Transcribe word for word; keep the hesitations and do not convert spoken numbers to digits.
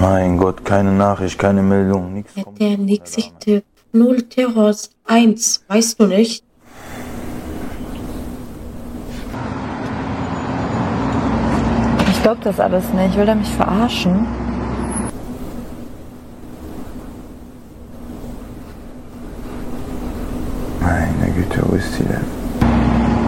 Mein Gott, keine Nachricht, keine Meldung, nichts. Ja, der nächste null Terrors eins, weißt du nicht? Ich glaube das alles nicht. Will er mich verarschen? Meine Güte, wo ist sie denn?